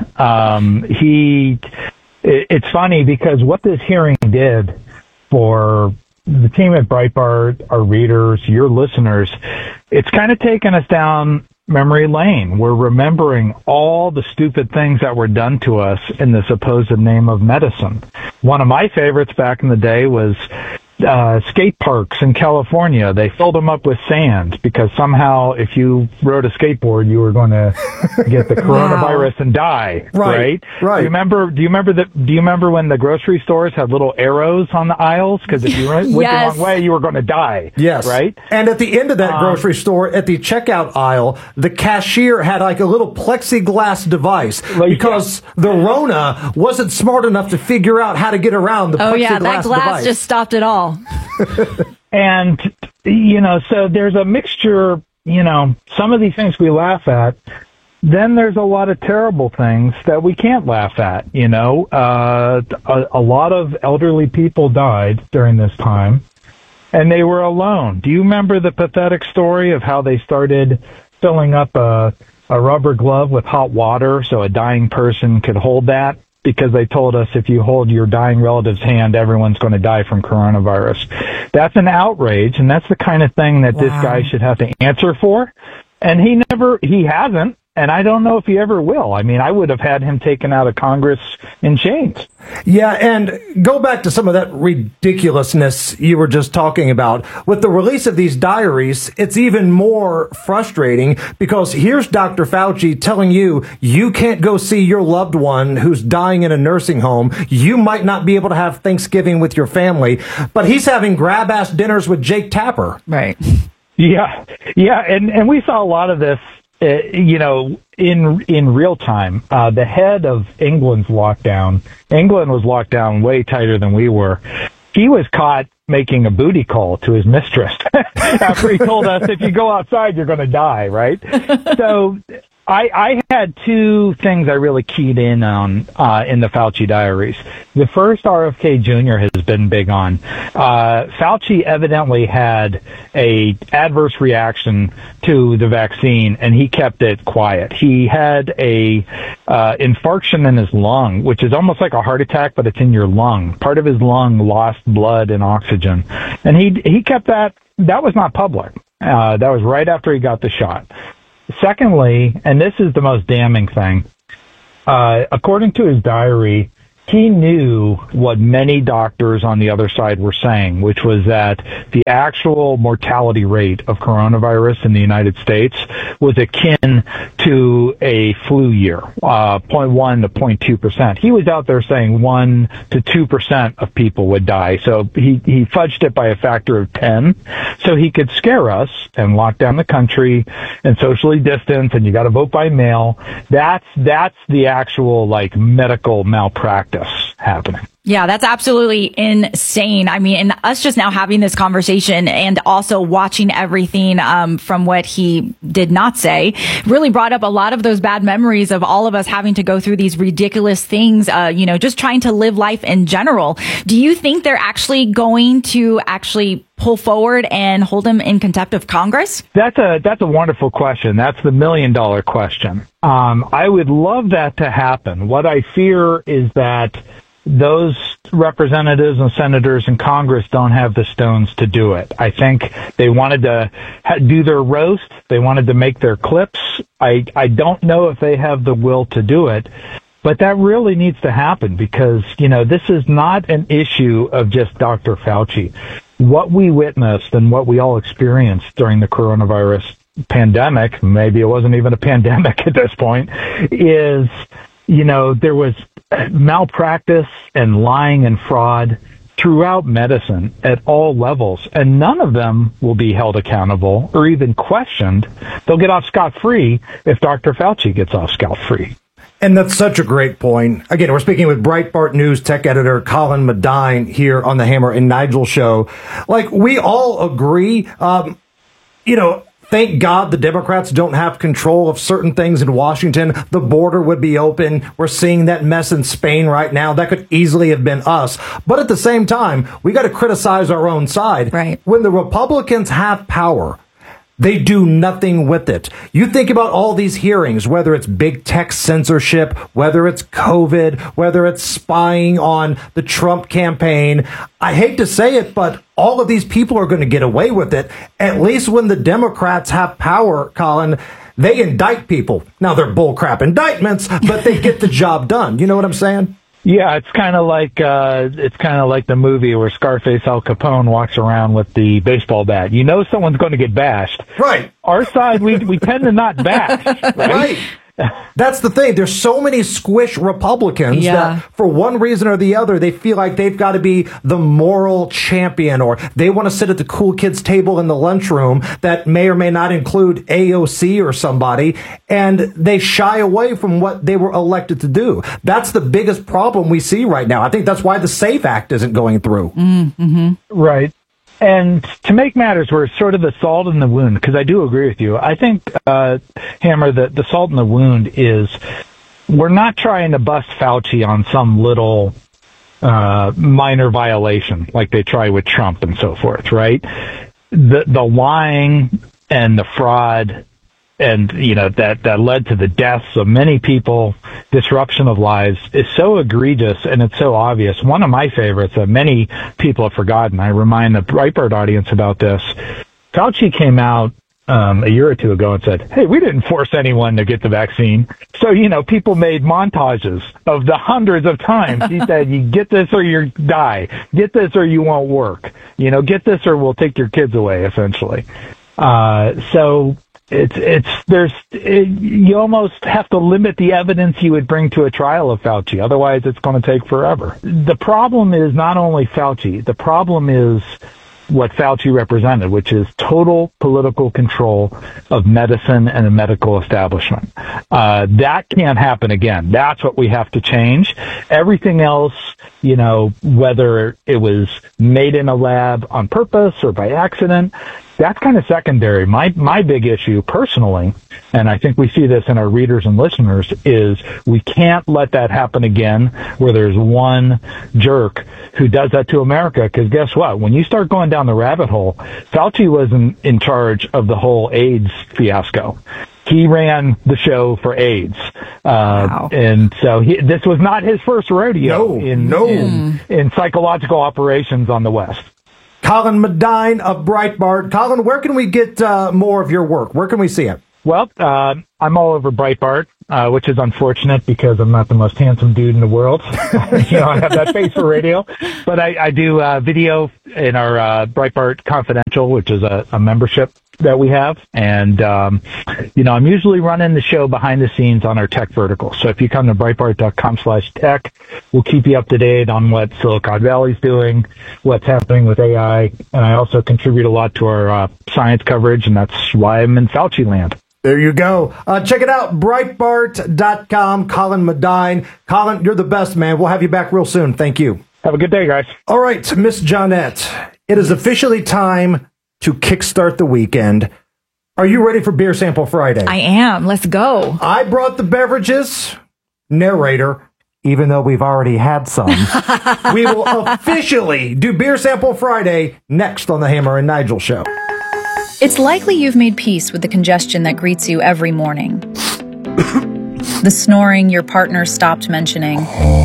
It's funny because what this hearing did for the team at Breitbart, our readers, your listeners, it's kind of taken us down memory lane. We're remembering all the stupid things that were done to us in the supposed name of medicine. One of my favorites back in the day was skate parks in California. They filled them up with sand because somehow if you rode a skateboard, you were going to get the coronavirus and die. Right. Do you remember when the grocery stores had little arrows on the aisles? Because if you went the wrong way, you were going to die. Yes. Right. And at the end of that grocery store, at the checkout aisle, the cashier had like a little plexiglass device because the Rona wasn't smart enough to figure out how to get around the plexiglass device. That glass just stopped it all. And, so there's a mixture, some of these things we laugh at. Then there's a lot of terrible things that we can't laugh at, A lot of elderly people died during this time, and they were alone. Do you remember the pathetic story of how they started filling up a rubber glove with hot water so a dying person could hold that? Because they told us if you hold your dying relative's hand, everyone's going to die from coronavirus. That's an outrage, and that's the kind of thing that this guy should have to answer for. And he hasn't, and I don't know if he ever will. I mean, I would have had him taken out of Congress in chains. Yeah, and go back to some of that ridiculousness you were just talking about. With the release of these diaries, it's even more frustrating because here's Dr. Fauci telling you can't go see your loved one who's dying in a nursing home. You might not be able to have Thanksgiving with your family, but he's having grab-ass dinners with Jake Tapper. Right. Yeah, and we saw a lot of this in real time. The head of England's lockdown, England was locked down way tighter than we were. He was caught making a booty call to his mistress after he told us, if you go outside, you're going to die, right? So I had two things I really keyed in on in the Fauci diaries. The first, RFK Jr. has been big on. Fauci evidently had a adverse reaction to the vaccine, and he kept it quiet. He had a infarction in his lung, which is almost like a heart attack, but it's in your lung. Part of his lung lost blood and oxygen, and he kept that. That was not public. That was right after he got the shot. Secondly, and this is the most damning thing, according to his diary, he knew what many doctors on the other side were saying, which was that the actual mortality rate of coronavirus in the United States was akin to a flu year, 0.1 to 0.2%. He was out there saying 1 to 2% of people would die. So he fudged it by a factor of 10 so he could scare us and lock down the country and socially distance, and you got to vote by mail. That's the actual medical malpractice happening. Yeah, that's absolutely insane. I mean, and us just now having this conversation and also watching everything from what he did not say really brought up a lot of those bad memories of all of us having to go through these ridiculous things, just trying to live life in general. Do you think they're actually going to pull forward and hold him in contempt of Congress? That's a wonderful question. That's the $1 million question. I would love that to happen. What I fear is that those representatives and senators in Congress don't have the stones to do it. I think they wanted to do their roast. They wanted to make their clips. I don't know if they have the will to do it, but that really needs to happen because, this is not an issue of just Dr. Fauci. What we witnessed and what we all experienced during the coronavirus pandemic, maybe it wasn't even a pandemic at this point, is, there was malpractice and lying and fraud throughout medicine at all levels, and none of them will be held accountable or even questioned. They'll get off scot-free if Dr. Fauci gets off scot-free. And that's such a great point. Again, we're speaking with Breitbart News tech editor Colin Medine here on the Hammer and Nigel show. We all agree, thank God the Democrats don't have control of certain things in Washington. The border would be open. We're seeing that mess in Spain right now. That could easily have been us. But at the same time, we got to criticize our own side. Right. When the Republicans have power, they do nothing with it. You think about all these hearings, whether it's big tech censorship, whether it's COVID, whether it's spying on the Trump campaign. I hate to say it, but all of these people are going to get away with it. At least when the Democrats have power, Colin, they indict people. Now, they're bullcrap indictments, but they get the job done. You know what I'm saying? Yeah, it's kind of like the movie where Scarface Al Capone walks around with the baseball bat. Someone's going to get bashed. Right. Our side, we tend to not bash. Right. That's the thing. There's so many squish Republicans that for one reason or the other, they feel like they've got to be the moral champion, or they want to sit at the cool kids table in the lunchroom that may or may not include AOC or somebody, and they shy away from what they were elected to do. That's the biggest problem we see right now. I think that's why the SAFE Act isn't going through. Mm-hmm. Right. And to make matters worse, sort of the salt in the wound, because I do agree with you. I think, Hammer, that the salt in the wound is we're not trying to bust Fauci on some little minor violation like they try with Trump and so forth, right? The lying and the fraud and, that led to the deaths of many people, disruption of lives, is so egregious and it's so obvious. One of my favorites that many people have forgotten, I remind the Breitbart audience about this, Fauci came out a year or two ago and said, hey, we didn't force anyone to get the vaccine. So, people made montages of the hundreds of times he said, you get this or you die. Get this or you won't work. Get this or we'll take your kids away, essentially. So you almost have to limit the evidence you would bring to a trial of Fauci. Otherwise, it's going to take forever. The problem is not only Fauci. The problem is what Fauci represented, which is total political control of medicine and the medical establishment. That can't happen again. That's what we have to change. Everything else, whether it was made in a lab on purpose or by accident, That's kind of secondary. My big issue personally, and I think we see this in our readers and listeners, is we can't let that happen again where there's one jerk who does that to America. Because guess what? When you start going down the rabbit hole, Fauci was in charge of the whole AIDS fiasco. He ran the show for AIDS. Wow. And so this was not his first rodeo in psychological operations on the West. Colin Medine of Breitbart. Colin, where can we get more of your work? Where can we see it? Well, I'm all over Breitbart, which is unfortunate because I'm not the most handsome dude in the world. I have that face for radio. But I do video in our Breitbart Confidential, which is a membership that we have. And, I'm usually running the show behind the scenes on our tech vertical. So if you come to Breitbart.com/tech, we'll keep you up to date on what Silicon Valley's doing, what's happening with AI. And I also contribute a lot to our science coverage, and that's why I'm in Fauci land. There you go. Check it out, Breitbart.com, Colin Medine. Colin, you're the best, man. We'll have you back real soon. Thank you. Have a good day, guys. All right, Miss Johnette, it is officially time to kickstart the weekend. Are you ready for Beer Sample Friday? I am. Let's go. I brought the beverages. Narrator, even though we've already had some, we will officially do Beer Sample Friday next on the Hammer and Nigel Show. It's likely you've made peace with the congestion that greets you every morning. The snoring your partner stopped mentioning.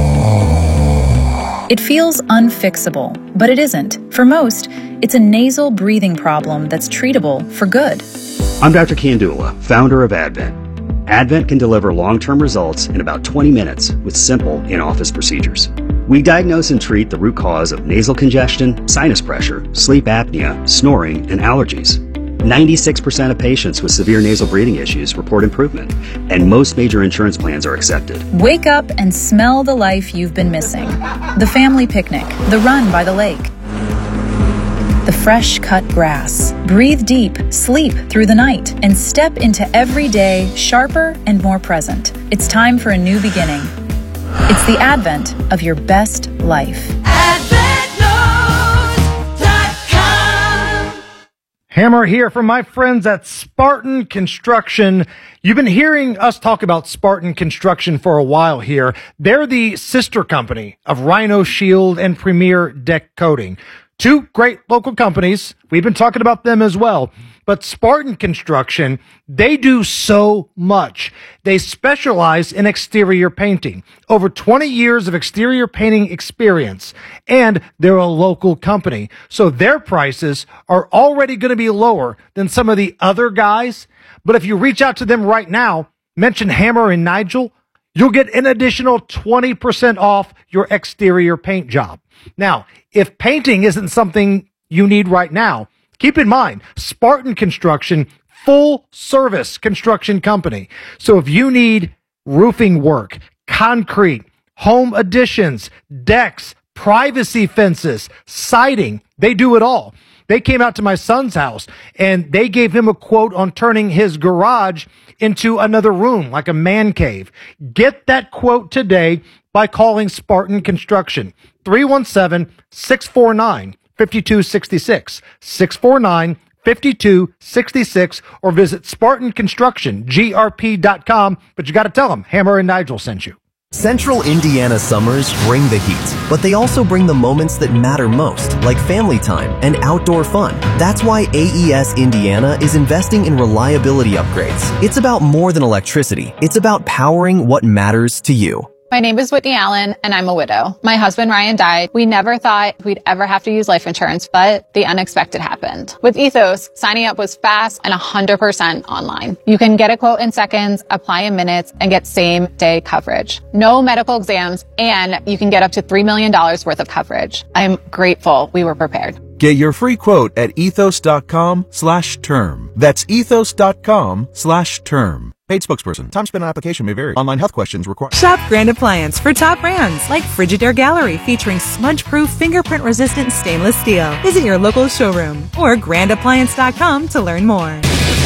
It feels unfixable, but it isn't. For most, it's a nasal breathing problem that's treatable for good. I'm Dr. Kandula, founder of Advent. Advent can deliver long-term results in about 20 minutes with simple in-office procedures. We diagnose and treat the root cause of nasal congestion, sinus pressure, sleep apnea, snoring, and allergies. 96% of patients with severe nasal breathing issues report improvement, and most major insurance plans are accepted. Wake up and smell the life you've been missing. The family picnic, the run by the lake, the fresh cut grass. Breathe deep, sleep through the night, and step into every day sharper and more present. It's time for a new beginning. It's the advent of your best life. Hammer here from my friends at Spartan Construction. You've been hearing us talk about Spartan Construction for a while here. They're the sister company of Rhino Shield and Premier Deck Coating. Two great local companies. We've been talking about them as well. But Spartan Construction, they do so much. They specialize in exterior painting. Over 20 years of exterior painting experience. And they're a local company. So their prices are already going to be lower than some of the other guys. But if you reach out to them right now, mention Hammer and Nigel, you'll get an additional 20% off your exterior paint job. Now, if painting isn't something you need right now, keep in mind, Spartan Construction, full service construction company. So if you need roofing work, concrete, home additions, decks, privacy fences, siding, they do it all. They came out to my son's house and they gave him a quote on turning his garage into another room, like a man cave. Get that quote today by calling Spartan Construction, 317-649-5266, 649-5266, or visit SpartanConstructionGRP.com. But you got to tell them Hammer and Nigel sent you. Central Indiana summers bring the heat, but they also bring the moments that matter most, like family time and outdoor fun. That's why AES Indiana is investing in reliability upgrades. It's about more than electricity. It's about powering what matters to you. My name is Whitney Allen, and I'm a widow. My husband, Ryan, died. We never thought we'd ever have to use life insurance, but the unexpected happened. With Ethos, signing up was fast and 100% online. You can get a quote in seconds, apply in minutes, and get same-day coverage. No medical exams, and you can get up to $3 million worth of coverage. I'm grateful we were prepared. Get your free quote at ethos.com/term. That's ethos.com/term. Paid spokesperson. Time spent on application may vary. Online health questions required. Shop Grand Appliance for top brands like Frigidaire Gallery, featuring smudge-proof, fingerprint-resistant stainless steel. Visit your local showroom or grandappliance.com to learn more.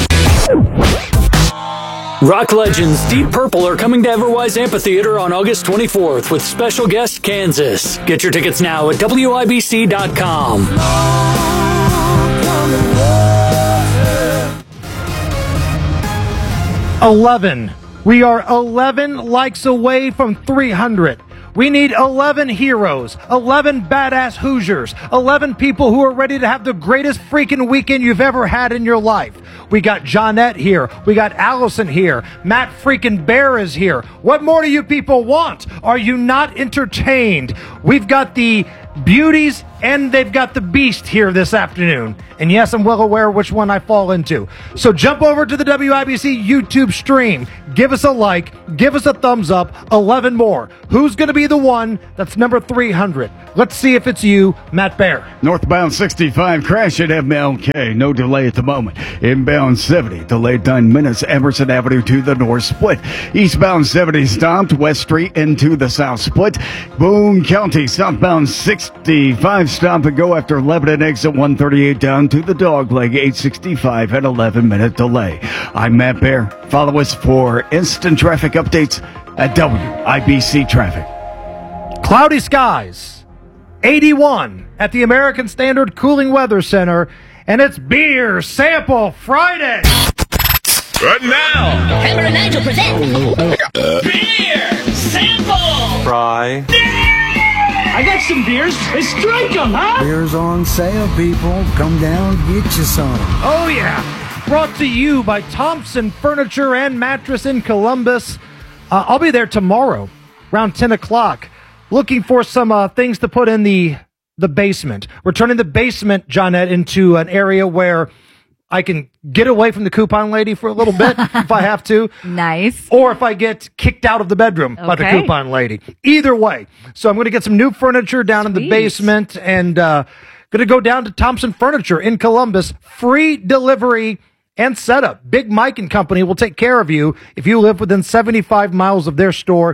Rock legends Deep Purple are coming to Everwise Amphitheater on August 24th with special guest Kansas. Get your tickets now at WIBC.com. 11. We are 11 likes away from 300. We need 11 heroes, 11 badass Hoosiers, 11 people who are ready to have the greatest freaking weekend you've ever had in your life. We got Johnette here. We got Allison here. Matt freaking Bear is here. What more do you people want? Are you not entertained? We've got the beauties and they've got the beast here this afternoon. And yes, I'm well aware which one I fall into. So jump over to the WIBC YouTube stream. Give us a like. Give us a thumbs up. 11 more. Who's going to be the one that's number 300? Let's see if it's you, Matt Bear. Northbound 65, crash at MLK. No delay at the moment. Inbound 70, delayed 9 minutes. Emerson Avenue to the north split. Eastbound 70 stopped. West Street into the south split. Boone County, southbound 65, stop and go after Lebanon exit 138 down to the Dogleg 865 at 11-minute delay. I'm Matt Bear. Follow us for instant traffic updates at WIBC Traffic. Cloudy skies, 81 at the American Standard Cooling Weather Center, and it's Beer Sample Friday. Right now, Hammer and Nigel present Beer Sample Fry. I got some beers. Let's drink them, huh? Beers on sale, people. Come down, get you some. Oh, yeah. Brought to you by Thompson Furniture and Mattress in Columbus. I'll be there tomorrow around 10 o'clock looking for some things to put in the basement. We're turning the basement, Johnette, into an area where I can get away from the coupon lady for a little bit if I have to. Nice. Or if I get kicked out of the bedroom by the coupon lady. Either way. So I'm going to get some new furniture down in the basement and going to go down to Thompson Furniture in Columbus. Free delivery and setup. Big Mike and Company will take care of you if you live within 75 miles of their store,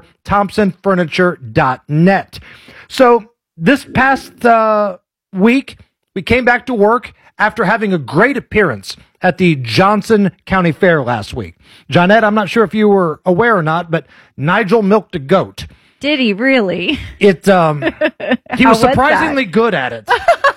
thompsonfurniture.net. So this past week, we came back to work after having a great appearance at the Johnson County Fair last week. Johnette, I'm not sure if you were aware or not, but Nigel milked a goat. Did he really? He was surprisingly good at it.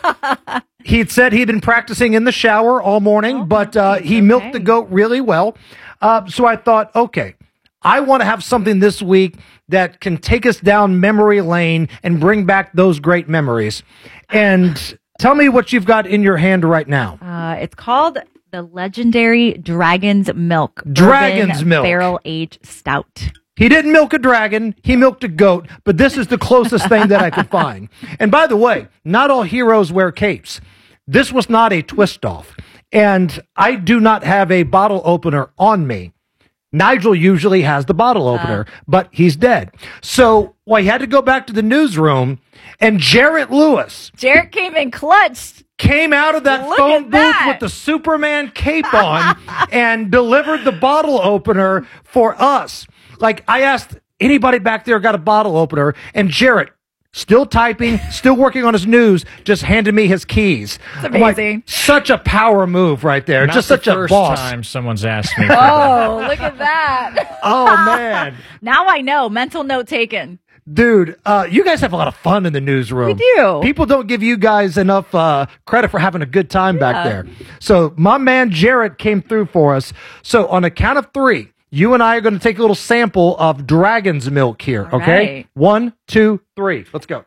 He'd said he'd been practicing in the shower all morning, but he milked the goat really well. So I thought, okay, I want to have something this week that can take us down memory lane and bring back those great memories. And tell me what you've got in your hand right now. It's called the legendary Dragon's Milk. Dragon's Milk. Barrel-aged stout. He didn't milk a dragon. He milked a goat, but this is the closest thing that I could find. And by the way, not all heroes wear capes. This was not a twist-off. And I do not have a bottle opener on me. Nigel usually has the bottle opener, but he's dead. So he had to go back to the newsroom, and Jarrett Lewis. Jarrett came in clutch. Came out of that phone booth with the Superman cape on and delivered the bottle opener for us. Like, I asked anybody back there got a bottle opener, and Jarrett, still typing, still working on his news, just handed me his keys. It's amazing. Like, such a power move right there. Not just the such a first boss. time someone's asked me. Oh, look at that. Oh, man. Now I know. Mental note taken. Dude, you guys have a lot of fun in the newsroom. We do. People don't give you guys enough credit for having a good time back there. So my man Jarrett came through for us. So on a count of 3, you and I are going to take a little sample of Dragon's Milk here, okay? Right. 1, 2, 3. Let's go.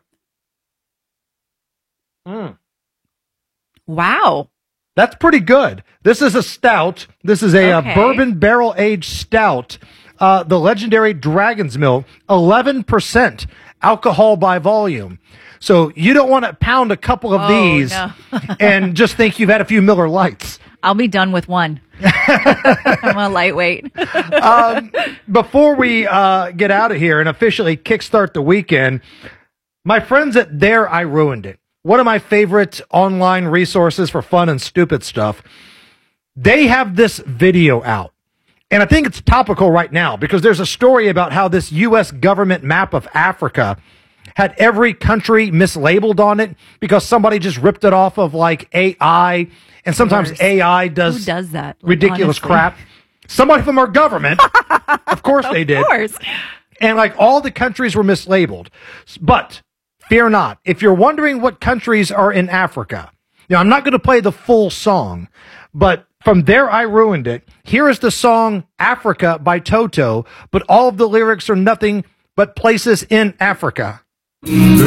Wow. That's pretty good. This is a stout. This is a bourbon barrel-aged stout. The legendary Dragon's Milk, 11% alcohol by volume. So you don't want to pound a couple of these and just think you've had a few Miller Lights. I'll be done with one. I'm a lightweight. Before we get out of here and officially kickstart the weekend, my friends at There I Ruined It, one of my favorite online resources for fun and stupid stuff, they have this video out. And I think it's topical right now because there's a story about how this U.S. government map of Africa had every country mislabeled on it because somebody just ripped it off of like AI. And sometimes AI does, Who does that? Like, ridiculous honestly. crap. Somebody from our government. Of course they did. Of course. And like all the countries were mislabeled. But fear not. If you're wondering what countries are in Africa, I'm not going to play the full song, but From There I Ruined It, here is the song Africa by Toto, but all of the lyrics are nothing but places in Africa.